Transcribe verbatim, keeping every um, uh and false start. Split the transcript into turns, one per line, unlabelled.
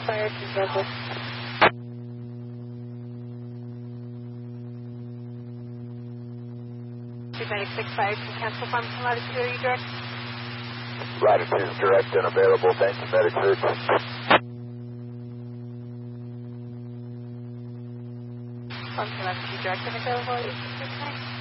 Fire to Douglas. Medic six five can cancel from Latitude. Are you direct?
Latitude is direct and available. Thank you, Medic six.
From Latitude direct and available. eight six six nine.